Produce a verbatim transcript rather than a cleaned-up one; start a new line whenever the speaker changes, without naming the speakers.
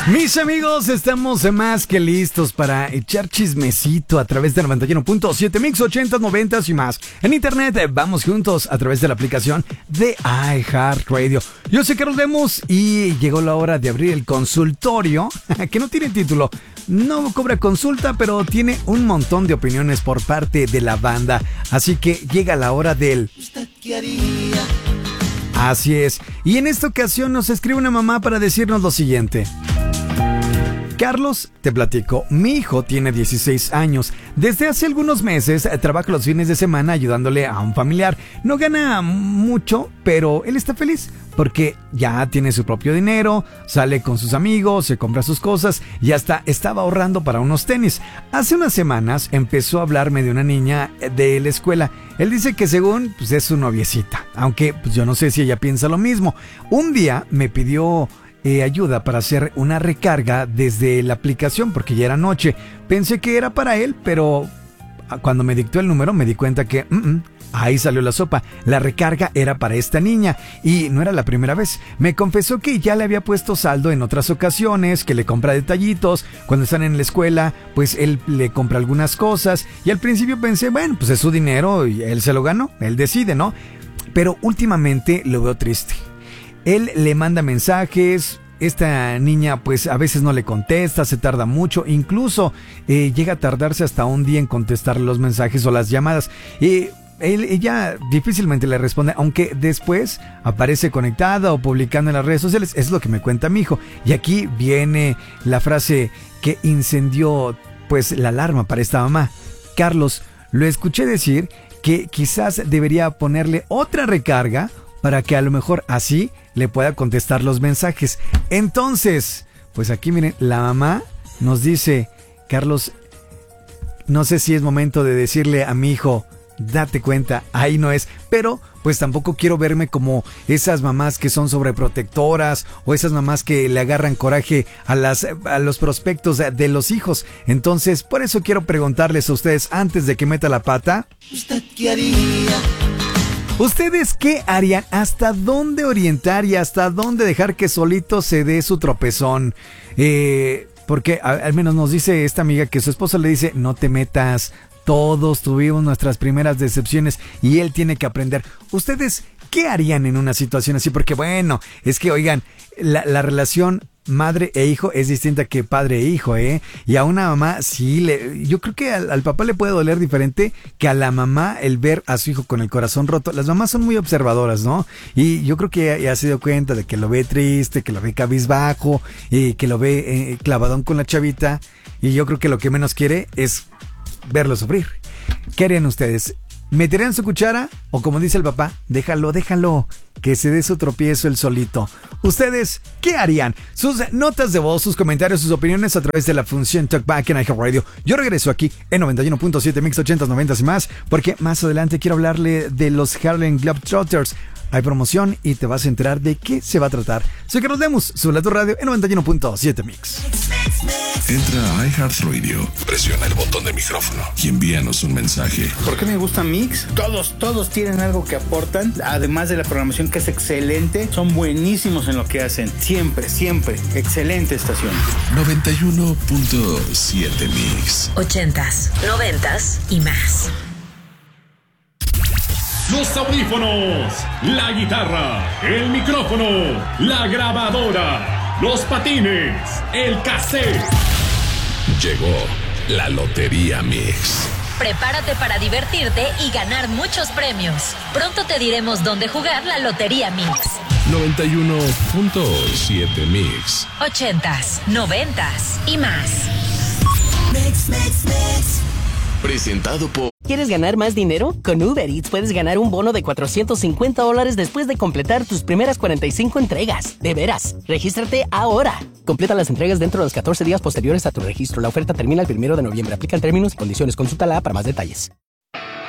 Mis amigos, estamos más que listos para echar chismecito a través de noventa y uno punto siete Mix, ochenta, noventa y más. En internet, vamos juntos a través de la aplicación de iHeartRadio. Yo soy Carlos Lemus y llegó la hora de abrir el consultorio, que no tiene título, no cobra consulta, pero tiene un montón de opiniones por parte de la banda. Así que llega la hora del... ¿Usted qué haría? Así es. Y en esta ocasión nos escribe una mamá para decirnos lo siguiente. Carlos, te platico, mi hijo tiene dieciséis años. Desde hace algunos meses trabaja los fines de semana ayudándole a un familiar. No gana mucho, pero él está feliz porque ya tiene su propio dinero, sale con sus amigos, se compra sus cosas y hasta estaba ahorrando para unos tenis. Hace unas semanas empezó a hablarme de una niña de la escuela. Él dice que según pues, es su noviecita, aunque pues, yo no sé si ella piensa lo mismo. Un día me pidió... Eh, ayuda para hacer una recarga desde la aplicación porque ya era noche. Pensé que era para él, pero cuando me dictó el número me di cuenta que mm, mm, ahí salió la sopa. La recarga era para esta niña y no era la primera vez. Me confesó que ya le había puesto saldo en otras ocasiones, que le compra detallitos. Cuando están en la escuela, pues él le compra algunas cosas y al principio pensé, bueno, pues es su dinero y él se lo ganó, él decide, ¿no? Pero últimamente lo veo triste. Él le manda mensajes, esta niña pues a veces no le contesta, se tarda mucho, incluso eh, llega a tardarse hasta un día en contestar los mensajes o las llamadas. Eh, él, ella difícilmente le responde, aunque después aparece conectada o publicando en las redes sociales, es lo que me cuenta mi hijo. Y aquí viene la frase que incendió pues la alarma para esta mamá. Carlos, lo escuché decir que quizás debería ponerle otra recarga para que a lo mejor así le pueda contestar los mensajes. Entonces, pues aquí miren, la mamá nos dice, Carlos, no sé si es momento de decirle a mi hijo, date cuenta, ahí no es, pero pues tampoco quiero verme como esas mamás que son sobreprotectoras o esas mamás que le agarran coraje a, las, a los prospectos de los hijos. Entonces, por eso quiero preguntarles a ustedes antes de que meta la pata, ¿usted qué haría? ¿Ustedes qué harían? ¿Hasta dónde orientar y hasta dónde dejar que solito se dé su tropezón? Eh, porque a, al menos nos dice esta amiga que su esposo le dice, no te metas, todos tuvimos nuestras primeras decepciones y él tiene que aprender. ¿Ustedes qué harían en una situación así? Porque bueno, es que oigan, la, la relación madre e hijo es distinta que padre e hijo, ¿eh? Y a una mamá, sí, le, yo creo que al, al papá le puede doler diferente que a la mamá el ver a su hijo con el corazón roto. Las mamás son muy observadoras, ¿no? Y yo creo que ya, ya se dio cuenta de que lo ve triste, que lo ve cabizbajo, y que lo ve eh, clavadón con la chavita. Y yo creo que lo que menos quiere es verlo sufrir. ¿Qué harían ustedes? ¿Meterían su cuchara? O como dice el papá, déjalo, déjalo, que se dé su tropiezo el solito. ¿Ustedes qué harían? Sus notas de voz, sus comentarios, sus opiniones a través de la función Talkback en iHeartRadio. Yo regreso aquí en noventa y uno punto siete Mix ochenta, noventa y más, porque más adelante quiero hablarle de los Harlem Globetrotters. Hay promoción y te vas a enterar de qué se va a tratar. Soy Carlos Lemus, sube a tu radio en noventa y uno punto siete Mix.
Entra a iHeartRadio, presiona el botón de micrófono y envíanos un mensaje.
¿Por qué me gusta Mix? Todos, todos tienen algo que aportan, además de la programación que es excelente. Son buenísimos en lo que hacen, siempre, siempre. Excelente estación.
noventa y uno punto siete Mix.
Ochentas, noventas y más.
Los audífonos, la guitarra, el micrófono, la grabadora, los patines, el cassette.
Llegó la Lotería Mix.
Prepárate para divertirte y ganar muchos premios. Pronto te diremos dónde jugar la Lotería Mix.
noventa y uno punto siete Mix.
Ochentas, noventas y más.
Mix, mix, mix.
Presentado por...
¿Quieres ganar más dinero? Con Uber Eats puedes ganar un bono de cuatrocientos cincuenta dólares después de completar tus primeras cuarenta y cinco entregas. De veras, regístrate ahora. Completa las entregas dentro de los catorce días posteriores a tu registro. La oferta termina el primero de noviembre. Aplican términos y condiciones. Consulta la para más detalles.